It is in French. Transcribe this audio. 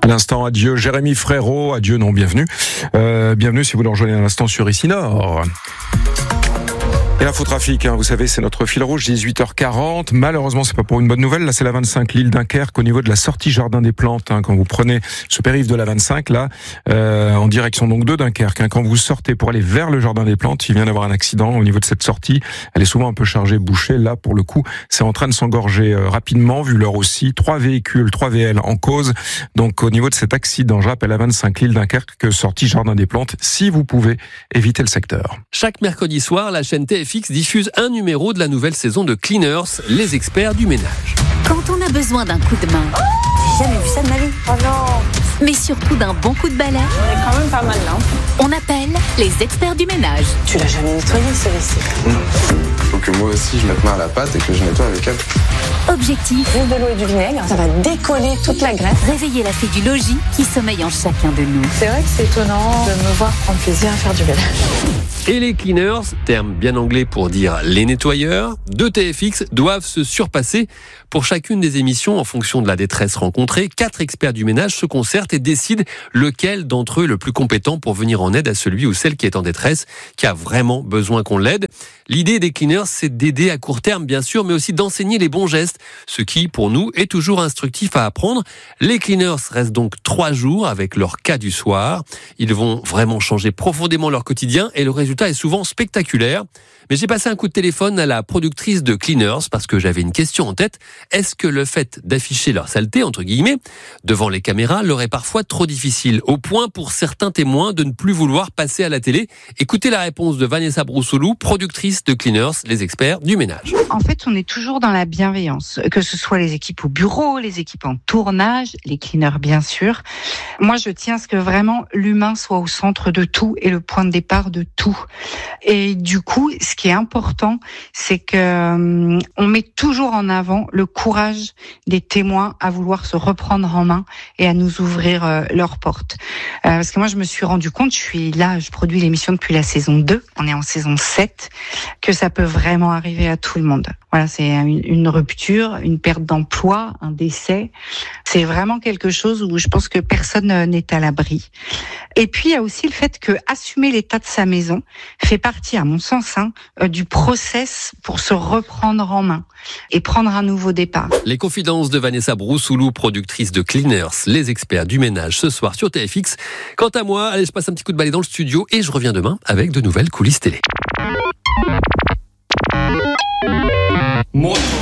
À l'instant, adieu Jérémy Frérot, adieu non, bienvenue. Bienvenue si vous nous rejoignez à l'instant sur Ici Nord. Et l'infotrafic, vous savez, c'est notre fil rouge, 18h40. Malheureusement, c'est pas pour une bonne nouvelle. Là, c'est la 25, l'île Dunkerque, au niveau de la sortie Jardin des Plantes. Quand vous prenez ce périph' de la 25, là, en direction donc de Dunkerque, quand vous sortez pour aller vers le Jardin des Plantes, il vient d'avoir un accident au niveau de cette sortie. Elle est souvent un peu chargée, bouchée. Là, pour le coup, c'est en train de s'engorger rapidement, vu l'heure aussi. 3 véhicules, 3 VL en cause. Donc, au niveau de cet accident, je rappelle, la 25, l'île Dunkerque, sortie Jardin des Plantes, si vous pouvez éviter le secteur. Chaque mercredi soir, la chaîne TFX diffuse un numéro de la nouvelle saison de Cleaners, les experts du ménage. Quand on a besoin d'un coup de main, j'ai jamais vu ça de ma vie. Oh non. Mais surtout d'un bon coup de balai, On est quand même pas mal là. On appelle les experts du ménage. Tu l'as jamais nettoyé ce lessive? Faut que moi aussi je mette main à la pâte et que je nettoie avec elle. Objectif, Juste de l'eau et du vinaigre, ça va décoller toute la graisse. réveiller la fée du logis qui sommeille en chacun de nous. C'est vrai que c'est étonnant de me voir prendre plaisir à faire du ménage. Et les cleaners, terme bien anglais pour dire les nettoyeurs, de TFX doivent se surpasser. Pour chacune des émissions, en fonction de la détresse rencontrée, 4 experts du ménage se concertent et décident lequel d'entre eux est le plus compétent pour venir en aide à celui ou celle qui est en détresse, qui a vraiment besoin qu'on l'aide. L'idée des cleaners, c'est d'aider à court terme, bien sûr, mais aussi d'enseigner les bons gestes, ce qui, pour nous, est toujours instructif à apprendre. Les cleaners restent donc 3 jours avec leur cas du soir. Ils vont vraiment changer profondément leur quotidien et le résultat est souvent spectaculaire. Mais j'ai passé un coup de téléphone à la productrice de Cleaners parce que j'avais une question en tête. Est-ce que le fait d'afficher leur saleté, entre guillemets, devant les caméras leur est parfois trop difficile, au point pour certains témoins de ne plus vouloir passer à la télé? Écoutez la réponse de Vanessa Broussoulou, productrice de Cleaners, les experts du ménage. En fait, on est toujours dans la bienveillance, que ce soit les équipes au bureau, les équipes en tournage, les cleaners bien sûr. Moi, je tiens à ce que vraiment l'humain soit au centre de tout et le point de départ de tout. Et du coup, ce qui est important, c'est que on met toujours en avant le courage des témoins à vouloir se reprendre en main et à nous ouvrir leurs portes. Parce que moi, je me suis rendu compte, je produis l'émission depuis la saison 2, on est en saison 7, que ça peut vraiment arriver à tout le monde. Voilà, c'est une rupture, une perte d'emploi, un décès. C'est vraiment quelque chose où je pense que personne n'est à l'abri. Et puis, il y a aussi le fait que assumer l'état de sa maison fait partie, à mon sens, du process pour se reprendre en main et prendre un nouveau départ. Les confidences de Vanessa Broussoulou, productrice de Cleaners, les experts du ménage, ce soir sur TFX. Quant à moi, allez, je passe un petit coup de balai dans le studio et je reviens demain avec de nouvelles coulisses télé. Moi.